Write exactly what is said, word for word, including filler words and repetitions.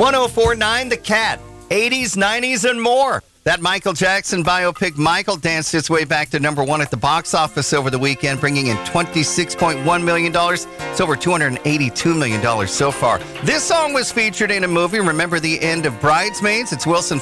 oh four point nine The Cat, eighties, nineties, and more. That Michael Jackson biopic, Michael, danced its way back to number one at the box office over the weekend, bringing in twenty-six point one million dollars. It's over two hundred eighty-two million dollars so far. This song was featured in a movie, Remember the End of Bridesmaids. It's Wilson